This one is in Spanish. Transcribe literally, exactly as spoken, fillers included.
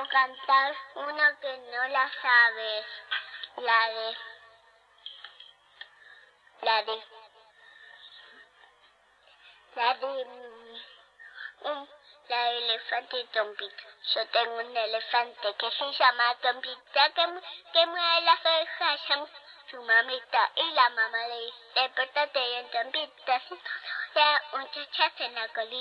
quiero cantar una que no la sabes. La de... La de... La de... Un, la de elefante y Tompita. Yo tengo un elefante que se llama Tompita, que, que mueve las orejas a su mamita. Y la mamá le dice, pórtate bien, Tompita. Si no, le da un chachazo en la colita.